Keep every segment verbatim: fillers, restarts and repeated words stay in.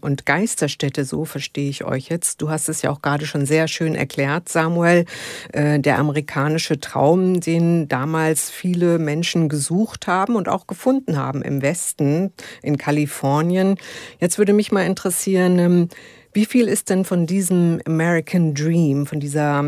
und Geisterstädte, so verstehe ich euch jetzt. Du hast es ja auch gerade schon sehr schön erklärt, Samuel. Äh, der amerikanische Traum, den damals viele Menschen gesucht haben und auch gefunden haben im Westen, in Kalifornien. Jetzt würde mich mal interessieren, ähm, wie viel ist denn von diesem American Dream, von dieser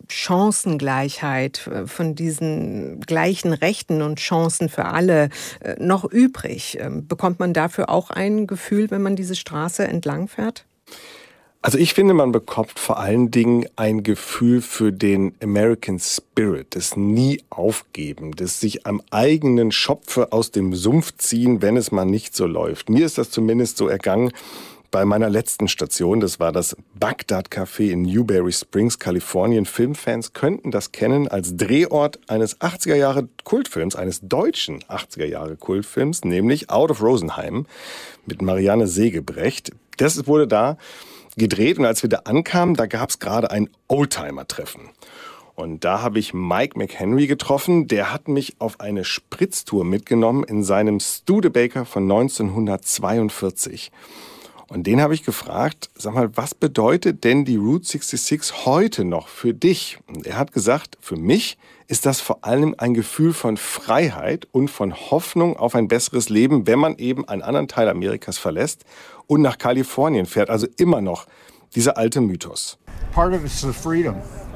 Chancengleichheit, von diesen gleichen Rechten und Chancen für alle noch übrig? Bekommt man dafür auch ein Gefühl, wenn man diese Straße entlang fährt? Also ich finde, man bekommt vor allen Dingen ein Gefühl für den American Spirit, des Nie-Aufgeben, des sich am eigenen Schopfe aus dem Sumpf ziehen, wenn es mal nicht so läuft. Mir ist das zumindest so ergangen bei meiner letzten Station. Das war das Bagdad Café in Newberry Springs, Kalifornien. Filmfans könnten das kennen als Drehort eines achtziger-Jahre-Kultfilms, eines deutschen achtziger-Jahre-Kultfilms, nämlich Out of Rosenheim mit Marianne Segebrecht. Das wurde da gedreht und als wir da ankamen, da gab es gerade ein Oldtimer-Treffen. Und da habe ich Mike McHenry getroffen. Der hat mich auf eine Spritztour mitgenommen in seinem Studebaker von neunzehnhundertzweiundvierzig. Und den habe ich gefragt, sag mal, was bedeutet denn die Route sechsundsechzig heute noch für dich? Und er hat gesagt, für mich ist das vor allem ein Gefühl von Freiheit und von Hoffnung auf ein besseres Leben, wenn man eben einen anderen Teil Amerikas verlässt und nach Kalifornien fährt. Also immer noch dieser alte Mythos. Part of it's the freedom.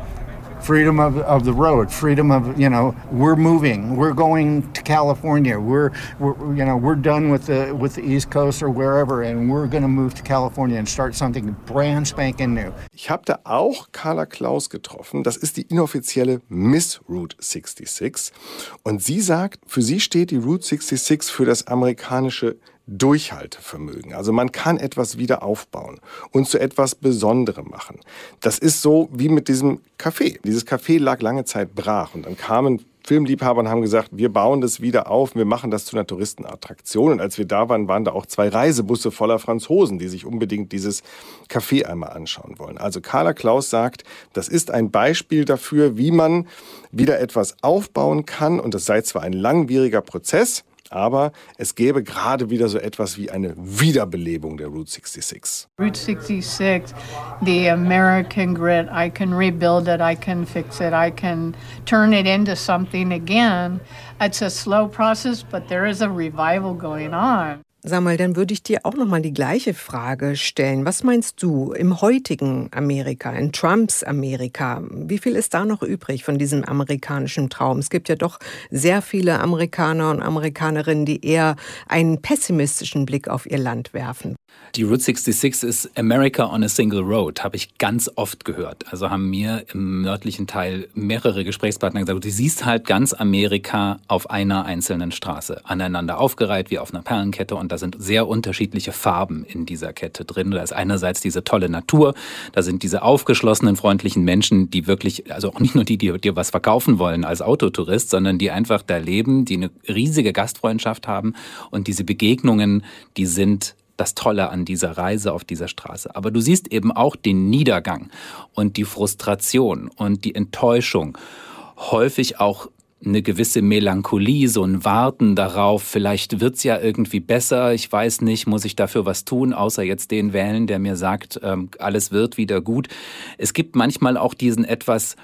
Freedom of, of the road, freedom of, you know, we're moving, we're going to California, we're, we're you know, we're done with the, with the East Coast or wherever and we're going to move to California and start something brand spanking new. Ich habe da auch Carla Klaus getroffen, das ist die inoffizielle Miss Route sechsundsechzig und sie sagt, für sie steht die Route sechsundsechzig für das amerikanische Durchhaltevermögen. Also man kann etwas wieder aufbauen und zu etwas Besonderem machen. Das ist so wie mit diesem Café. Dieses Café lag lange Zeit brach und dann kamen Filmliebhaber und haben gesagt, wir bauen das wieder auf, wir machen das zu einer Touristenattraktion. Und als wir da waren, waren da auch zwei Reisebusse voller Franzosen, die sich unbedingt dieses Café einmal anschauen wollen. Also Carla Klaus sagt, das ist ein Beispiel dafür, wie man wieder etwas aufbauen kann. Und das sei zwar ein langwieriger Prozess, aber es gäbe gerade wieder so etwas wie eine Wiederbelebung der Route sechsundsechzig. Route sixty-six, the American grit, I can rebuild it, I can fix it, I can turn it into something again. It's a slow process, but there is a revival going on. Samuel, dann würde ich dir auch noch mal die gleiche Frage stellen. Was meinst du im heutigen Amerika, in Trumps Amerika? Wie viel ist da noch übrig von diesem amerikanischen Traum? Es gibt ja doch sehr viele Amerikaner und Amerikanerinnen, die eher einen pessimistischen Blick auf ihr Land werfen. Die Route sechsundsechzig ist America on a single road, habe ich ganz oft gehört. Also haben mir im nördlichen Teil mehrere Gesprächspartner gesagt, du siehst halt ganz Amerika auf einer einzelnen Straße, aneinander aufgereiht wie auf einer Perlenkette und da sind sehr unterschiedliche Farben in dieser Kette drin. Da ist einerseits diese tolle Natur, da sind diese aufgeschlossenen, freundlichen Menschen, die wirklich, also auch nicht nur die, die dir was verkaufen wollen als Autotourist, sondern die einfach da leben, die eine riesige Gastfreundschaft haben und diese Begegnungen, die sind das Tolle an dieser Reise auf dieser Straße. Aber du siehst eben auch den Niedergang und die Frustration und die Enttäuschung. Häufig auch eine gewisse Melancholie, so ein Warten darauf, vielleicht wird's ja irgendwie besser, ich weiß nicht, muss ich dafür was tun, außer jetzt den wählen, der mir sagt, ähm, alles wird wieder gut. Es gibt manchmal auch diesen etwas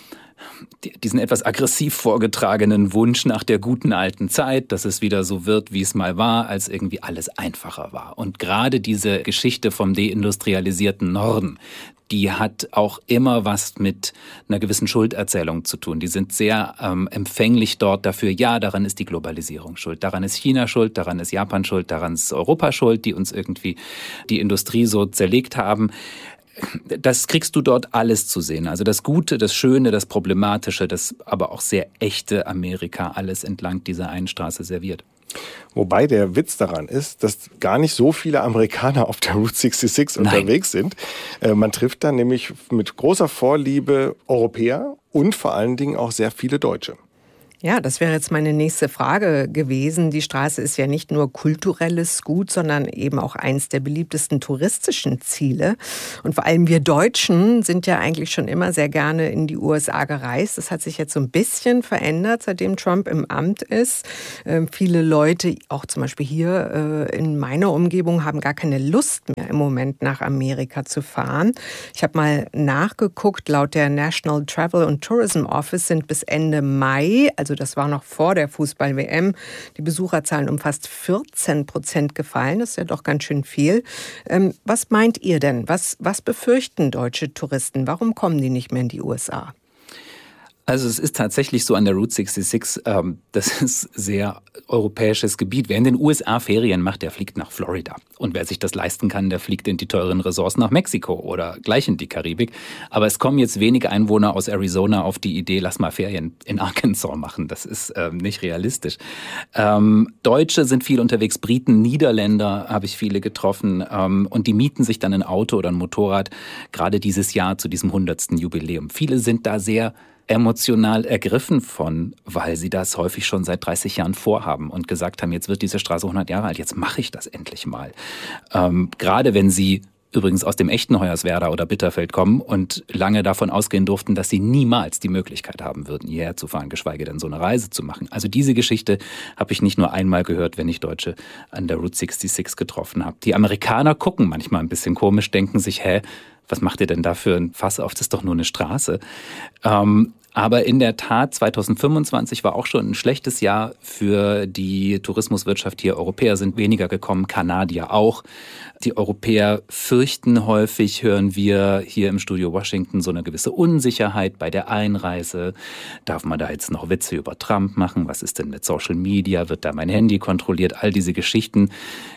diesen etwas aggressiv vorgetragenen Wunsch nach der guten alten Zeit, dass es wieder so wird, wie es mal war, als irgendwie alles einfacher war. Und gerade diese Geschichte vom deindustrialisierten Norden, die hat auch immer was mit einer gewissen Schulderzählung zu tun. Die sind sehr ähm, empfänglich dort dafür, ja, daran ist die Globalisierung schuld, daran ist China schuld, daran ist Japan schuld, daran ist Europa schuld, die uns irgendwie die Industrie so zerlegt haben. Das kriegst du dort alles zu sehen. Also das Gute, das Schöne, das Problematische, das aber auch sehr echte Amerika, alles entlang dieser einen Straße serviert. Wobei der Witz daran ist, dass gar nicht so viele Amerikaner auf der Route sechsundsechzig Nein. unterwegs sind. Äh, man trifft dann nämlich mit großer Vorliebe Europäer und vor allen Dingen auch sehr viele Deutsche. Ja, das wäre jetzt meine nächste Frage gewesen. Die Straße ist ja nicht nur kulturelles Gut, sondern eben auch eins der beliebtesten touristischen Ziele. Und vor allem wir Deutschen sind ja eigentlich schon immer sehr gerne in die U S A gereist. Das hat sich jetzt so ein bisschen verändert, seitdem Trump im Amt ist. Ähm, viele Leute, auch zum Beispiel hier äh, in meiner Umgebung, haben gar keine Lust mehr im Moment nach Amerika zu fahren. Ich habe mal nachgeguckt, laut der National Travel and Tourism Office sind bis Ende Mai, also das war noch vor der Fußball-W M, die Besucherzahlen um fast vierzehn Prozent gefallen. Das ist ja doch ganz schön viel. Ähm, was meint ihr denn? Was, was befürchten deutsche Touristen? Warum kommen die nicht mehr in die U S A? Also es ist tatsächlich so an der Route sechsundsechzig, ähm, das ist sehr europäisches Gebiet. Wer in den U S A Ferien macht, der fliegt nach Florida. Und wer sich das leisten kann, der fliegt in die teuren Resorts nach Mexiko oder gleich in die Karibik. Aber es kommen jetzt wenige Einwohner aus Arizona auf die Idee, lass mal Ferien in Arkansas machen. Das ist ähm, nicht realistisch. Ähm, Deutsche sind viel unterwegs, Briten, Niederländer habe ich viele getroffen. Ähm, und die mieten sich dann ein Auto oder ein Motorrad, gerade dieses Jahr zu diesem hundertsten Jubiläum. Viele sind da sehr emotional ergriffen von, weil sie das häufig schon seit dreißig Jahren vorhaben und gesagt haben, jetzt wird diese Straße hundert Jahre alt, jetzt mache ich das endlich mal. Ähm, gerade wenn sie übrigens aus dem echten Hoyerswerda oder Bitterfeld kommen und lange davon ausgehen durften, dass sie niemals die Möglichkeit haben würden, hierher zu fahren, geschweige denn so eine Reise zu machen. Also diese Geschichte habe ich nicht nur einmal gehört, wenn ich Deutsche an der Route sechsundsechzig getroffen habe. Die Amerikaner gucken manchmal ein bisschen komisch, denken sich, hä, was macht ihr denn da für ein Fass auf? Das ist doch nur eine Straße. Ähm, aber in der Tat, zwanzig fünfundzwanzig war auch schon ein schlechtes Jahr für die Tourismuswirtschaft hier. Europäer sind weniger gekommen, Kanadier auch. Die Europäer fürchten häufig, hören wir hier im Studio Washington, so eine gewisse Unsicherheit bei der Einreise. Darf man da jetzt noch Witze über Trump machen? Was ist denn mit Social Media? Wird da mein Handy kontrolliert? All diese Geschichten.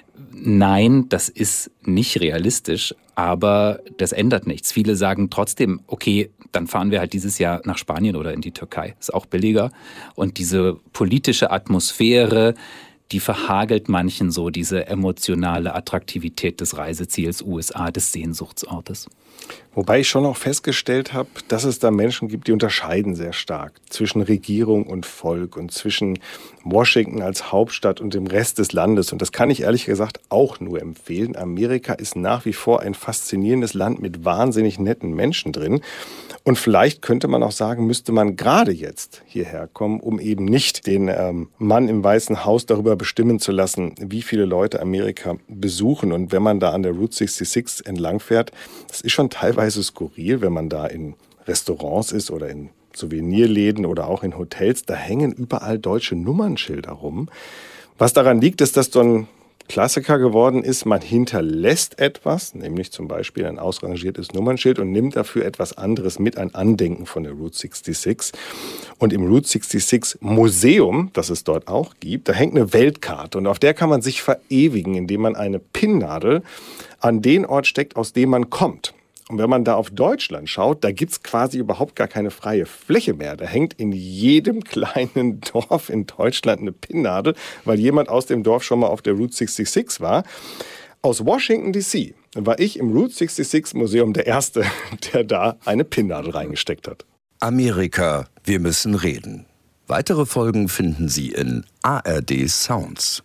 Nein, das ist nicht realistisch, aber das ändert nichts. Viele sagen trotzdem, okay, dann fahren wir halt dieses Jahr nach Spanien oder in die Türkei. Ist auch billiger. Und diese politische Atmosphäre, die verhagelt manchen so, diese emotionale Attraktivität des Reiseziels U S A, des Sehnsuchtsortes. Wobei ich schon auch festgestellt habe, dass es da Menschen gibt, die unterscheiden sehr stark zwischen Regierung und Volk und zwischen Washington als Hauptstadt und dem Rest des Landes. Und das kann ich ehrlich gesagt auch nur empfehlen. Amerika ist nach wie vor ein faszinierendes Land mit wahnsinnig netten Menschen drin. Und vielleicht könnte man auch sagen, müsste man gerade jetzt hierher kommen, um eben nicht den ähm, Mann im Weißen Haus darüber bestimmen zu lassen, wie viele Leute Amerika besuchen. Und wenn man da an der Route sechsundsechzig entlangfährt, das ist schon teilweise skurril, wenn man da in Restaurants ist oder in Souvenirläden oder auch in Hotels, da hängen überall deutsche Nummernschilder rum. Was daran liegt, ist, dass so ein Klassiker geworden ist, man hinterlässt etwas, nämlich zum Beispiel ein ausrangiertes Nummernschild und nimmt dafür etwas anderes mit, ein Andenken von der Route sechsundsechzig. Und im Route sechsundsechzig Museum, das es dort auch gibt, da hängt eine Weltkarte und auf der kann man sich verewigen, indem man eine Pinnnadel an den Ort steckt, aus dem man kommt. Und wenn man da auf Deutschland schaut, da gibt's quasi überhaupt gar keine freie Fläche mehr. Da hängt in jedem kleinen Dorf in Deutschland eine Pinnnadel, weil jemand aus dem Dorf schon mal auf der Route sechsundsechzig war. Aus Washington D C war ich im Route sechsundsechzig Museum der Erste, der da eine Pinnnadel reingesteckt hat. Amerika, wir müssen reden. Weitere Folgen finden Sie in A R D Sounds.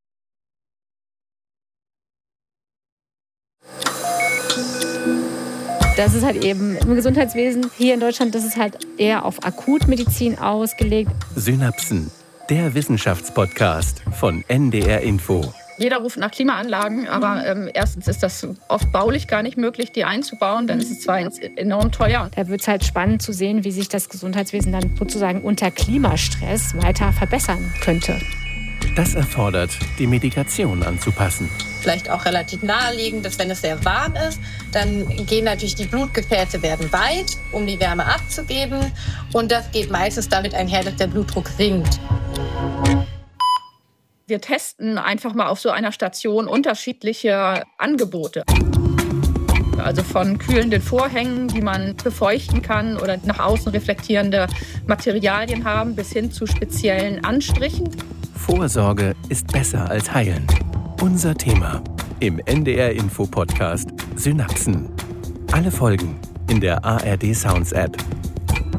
Das ist halt eben im Gesundheitswesen hier in Deutschland, das ist halt eher auf Akutmedizin ausgelegt. Synapsen, der Wissenschaftspodcast von N D R Info. Jeder ruft nach Klimaanlagen, aber ähm, erstens ist das oft baulich gar nicht möglich, die einzubauen. Dann ist es zwar enorm teuer. Da wird es halt spannend zu sehen, wie sich das Gesundheitswesen dann sozusagen unter Klimastress weiter verbessern könnte. Das erfordert, die Medikation anzupassen. Vielleicht auch relativ naheliegend, dass wenn es sehr warm ist, dann gehen natürlich die Blutgefäße werden weit, um die Wärme abzugeben. Und das geht meistens damit einher, dass der Blutdruck sinkt. Wir testen einfach mal auf so einer Station unterschiedliche Angebote. Also von kühlenden Vorhängen, die man befeuchten kann oder nach außen reflektierende Materialien haben, bis hin zu speziellen Anstrichen. Vorsorge ist besser als heilen. Unser Thema im N D R Info Podcast Synapsen. Alle Folgen in der A R D Sounds App.